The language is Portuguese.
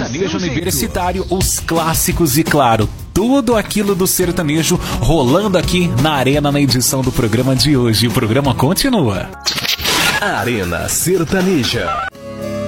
sertanejo universitário, os clássicos e, claro, tudo aquilo do sertanejo rolando aqui na Arena na edição do programa de hoje. O programa continua. Arena Sertaneja.